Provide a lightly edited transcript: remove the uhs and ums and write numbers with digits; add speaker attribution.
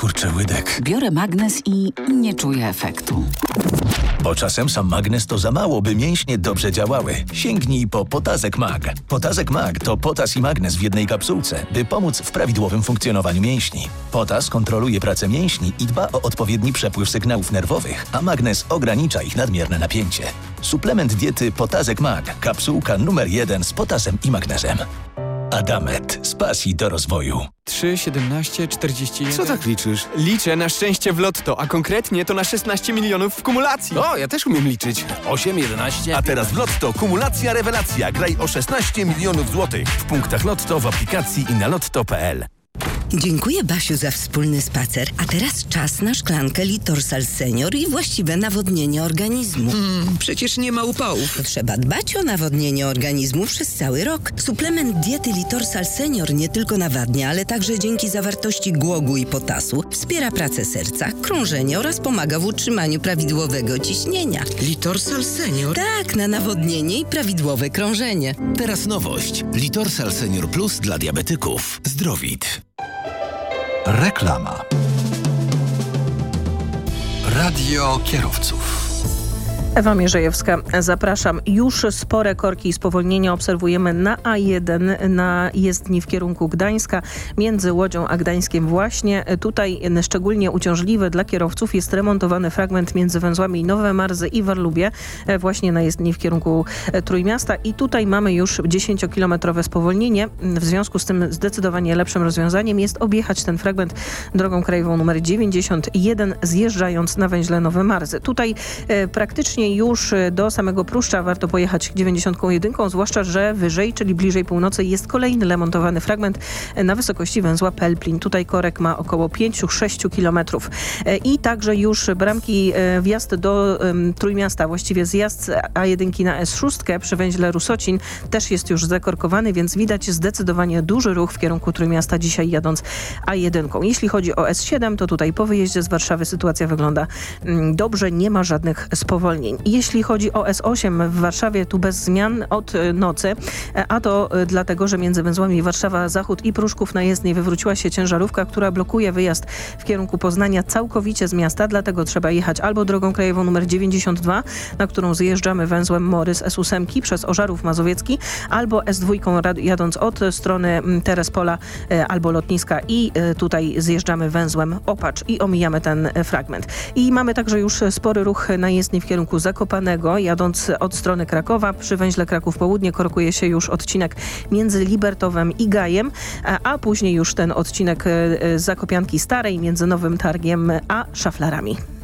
Speaker 1: kurczę, łydek.
Speaker 2: Biorę magnes i nie czuję efektu.
Speaker 1: Bo czasem sam magnes to za mało, by mięśnie dobrze działały. Sięgnij po Potazek Mag. Potazek Mag to potas i magnes w jednej kapsułce, by pomóc w prawidłowym funkcjonowaniu mięśni. Potas kontroluje pracę mięśni i dba o odpowiedni przepływ sygnałów nerwowych, a magnes ogranicza ich nadmierne napięcie. Suplement diety Potazek Mag. Kapsułka numer 1 z potasem i magnezem. Adamet. Z pasji do rozwoju.
Speaker 3: 3, 17, 41...
Speaker 4: Co tak liczysz?
Speaker 3: Liczę na szczęście w lotto, a konkretnie to na 16 milionów w kumulacji.
Speaker 4: O, ja też umiem liczyć. 8, 11...
Speaker 5: A teraz w Lotto kumulacja rewelacja. Graj o 16 milionów złotych. W punktach Lotto, w aplikacji i na lotto.pl.
Speaker 6: Dziękuję, Basiu, za wspólny spacer. A teraz czas na szklankę Litorsal Senior i właściwe nawodnienie organizmu.
Speaker 7: Przecież nie ma upałów.
Speaker 6: Trzeba dbać o nawodnienie organizmu przez cały rok. Suplement diety Litorsal Senior nie tylko nawadnia, ale także dzięki zawartości głogu i potasu wspiera pracę serca, krążenie oraz pomaga w utrzymaniu prawidłowego ciśnienia.
Speaker 7: Litorsal Senior?
Speaker 6: Tak, na nawodnienie i prawidłowe krążenie.
Speaker 8: Teraz nowość. Litorsal Senior Plus dla diabetyków. Zdrowit.
Speaker 9: Reklama. Radio kierowców.
Speaker 10: Ewa Mierzejewska, zapraszam. Już spore korki i spowolnienia obserwujemy na A1 na jezdni w kierunku Gdańska, między Łodzią a Gdańskiem właśnie. Tutaj szczególnie uciążliwy dla kierowców jest remontowany fragment między węzłami Nowe Marzy i Warlubie, właśnie na jezdni w kierunku Trójmiasta i tutaj mamy już 10-kilometrowe spowolnienie. W związku z tym zdecydowanie lepszym rozwiązaniem jest objechać ten fragment drogą krajową numer 91, zjeżdżając na węźle Nowe Marzy. Tutaj praktycznie już do samego Pruszcza warto pojechać 91, zwłaszcza, że wyżej, czyli bliżej północy jest kolejny remontowany fragment na wysokości węzła Pelplin. Tutaj korek ma około 5-6 kilometrów. I także już bramki, wjazd do Trójmiasta, właściwie zjazd A1 na S6 przy węźle Rusocin też jest już zakorkowany, więc widać zdecydowanie duży ruch w kierunku Trójmiasta dzisiaj jadąc A1. Jeśli chodzi o S7, to tutaj po wyjeździe z Warszawy sytuacja wygląda dobrze, nie ma żadnych spowolnień. Jeśli chodzi o S8 w Warszawie, tu bez zmian od nocy, a to dlatego, że między węzłami Warszawa Zachód i Pruszków na jezdni wywróciła się ciężarówka, która blokuje wyjazd w kierunku Poznania całkowicie z miasta, dlatego trzeba jechać albo drogą krajową numer 92, na którą zjeżdżamy węzłem Morys S8 przez Ożarów Mazowiecki, albo S2 jadąc od strony Terespola albo lotniska i tutaj zjeżdżamy węzłem Opacz i omijamy ten fragment. I mamy także już spory ruch na jezdni w kierunku Zakopanego, jadąc od strony Krakowa. Przy węźle Kraków Południe korkuje się już odcinek między Libertowem i Gajem, a później już ten odcinek Zakopianki Starej między Nowym Targiem a Szaflarami.